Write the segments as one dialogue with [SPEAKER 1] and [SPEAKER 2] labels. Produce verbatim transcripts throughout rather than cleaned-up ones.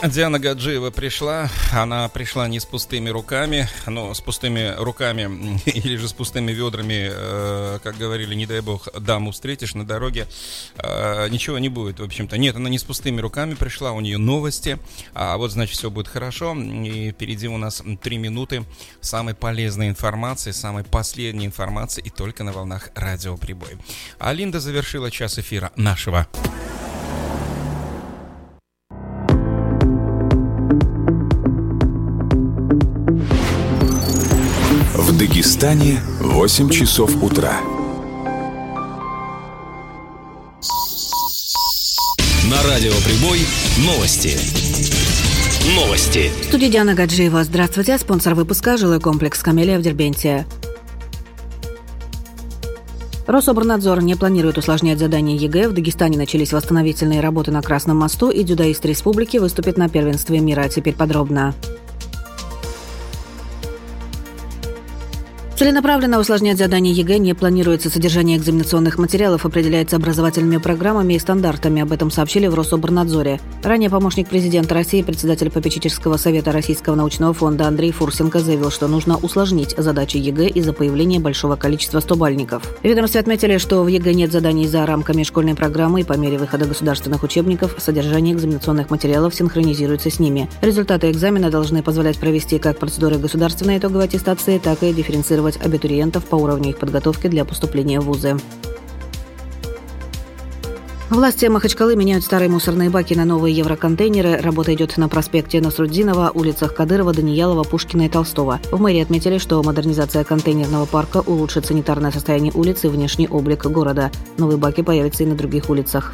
[SPEAKER 1] Диана Гаджиева пришла, она пришла не с пустыми руками, но с пустыми руками или же с пустыми ведрами, э, как говорили, не дай бог, даму встретишь на дороге, э, ничего не будет, в общем-то. Нет, она не с пустыми руками пришла, у нее новости, а вот, значит, все будет хорошо, и впереди у нас три минуты самой полезной информации, самой последней информации, и только на волнах Радио Прибой. А Линда завершила час эфира нашего.
[SPEAKER 2] В Дагестане восемь часов утра.
[SPEAKER 3] На Радио Прибой новости. Новости.
[SPEAKER 4] В студии Диана Гаджиева. Здравствуйте. Спонсор выпуска — жилой комплекс «Камелия» в Дербенте. Рособорнадзор не планирует усложнять задания ЕГЭ. В Дагестане начались восстановительные работы на Красном мосту, и дзюдоист республики выступит на первенстве мира. Теперь подробно. Целенаправленно усложнять задания ЕГЭ не планируется. Содержание экзаменационных материалов определяется образовательными программами и стандартами. Об этом сообщили в Рособорнадзоре. Ранее помощник президента России, председатель попечительского совета Российского научного фонда Андрей Фурсенко заявил, что нужно усложнить задачи ЕГЭ из-за появления большого количества стобальников. В ведомстве отметили, что в ЕГЭ нет заданий за рамками школьной программы, и по мере выхода государственных учебников содержание экзаменационных материалов синхронизируется с ними. Результаты экзамена должны позволять провести как процедуры государственной итоговой аттестации, так и дифференцировать абитуриентов по уровню их подготовки для поступления в вузы. Власти Махачкалы меняют старые мусорные баки на новые евроконтейнеры. Работа идет на проспекте Насруддинова, улицах Кадырова, Даниялова, Пушкина и Толстого. В мэрии отметили, что модернизация контейнерного парка улучшит санитарное состояние улиц и внешний облик города. Новые баки появятся и на других улицах.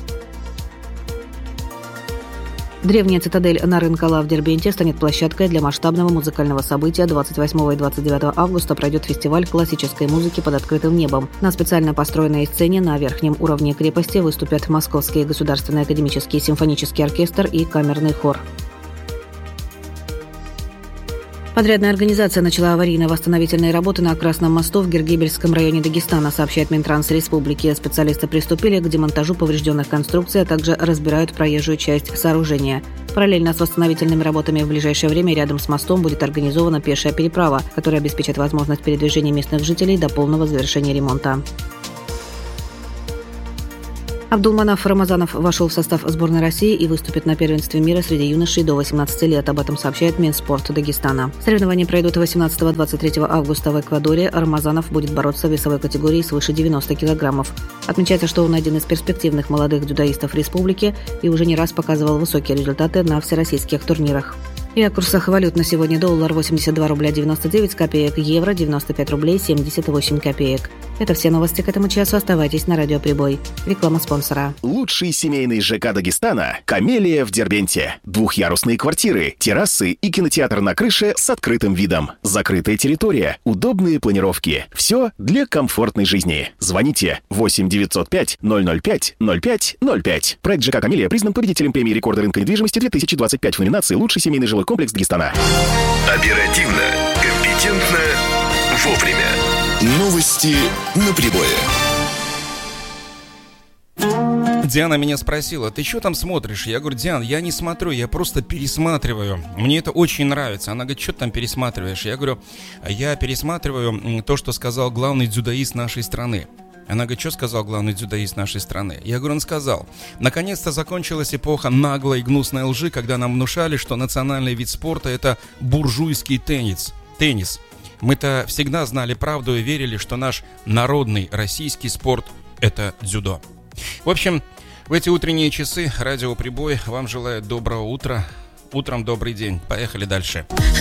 [SPEAKER 4] Древняя цитадель Нарынкала в Дербенте станет площадкой для масштабного музыкального события. двадцать восьмого и двадцать девятого августа пройдет фестиваль классической музыки под открытым небом. На специально построенной сцене на верхнем уровне крепости выступят Московский государственный академический симфонический оркестр и камерный хор. Подрядная организация начала аварийно-восстановительные работы на Красном мосту в Гергибельском районе Дагестана, сообщает Минтранс Республики. Специалисты приступили к демонтажу поврежденных конструкций, а также разбирают проезжую часть сооружения. Параллельно с восстановительными работами в ближайшее время рядом с мостом будет организована пешая переправа, которая обеспечит возможность передвижения местных жителей до полного завершения ремонта. Абдулманав Рамазанов вошел в состав сборной России и выступит на первенстве мира среди юношей до восемнадцати лет. Об этом сообщает Минспорт Дагестана. Соревнования пройдут восемнадцатого - двадцать третьего августа в Эквадоре. Рамазанов будет бороться в весовой категории свыше девяноста килограммов. Отмечается, что он один из перспективных молодых дзюдоистов республики и уже не раз показывал высокие результаты на всероссийских турнирах. И о курсах валют на сегодня: доллар восемьдесят два рубля девяносто девять копеек, евро девяносто пять рублей семьдесят восемь копеек. Это все новости к этому часу. Оставайтесь на Радио Прибой. Реклама спонсора.
[SPEAKER 5] Лучший семейный ЖК Дагестана – «Камелия» в Дербенте. Двухъярусные квартиры, террасы и кинотеатр на крыше с открытым видом. Закрытая территория, удобные планировки. Все для комфортной жизни. Звоните восемь девятьсот пять ноль ноль пять ноль пять ноль пять. Проект ЖК «Камелия» признан победителем премии рекорда рынка недвижимости две тысячи двадцать пять в номинации «Лучший семейный жилой комплекс Дагестана».
[SPEAKER 2] Оперативно, компетентно, вовремя. Новости на Прибое.
[SPEAKER 1] Диана меня спросила: ты что там смотришь? Я говорю: Диан, я не смотрю, я просто пересматриваю. Мне это очень нравится. Она говорит: что ты там пересматриваешь? Я говорю: я пересматриваю то, что сказал главный дзюдоист нашей страны. Она говорит: что сказал главный дзюдоист нашей страны? Я говорю: он сказал: наконец-то закончилась эпоха наглой и гнусной лжи, когда нам внушали, что национальный вид спорта — это буржуйский теннис. Теннис. Мы-то всегда знали правду и верили, что наш народный российский спорт — это дзюдо. В общем, в эти утренние часы Радио Прибой вам желает доброго утра. Утром добрый день. Поехали дальше.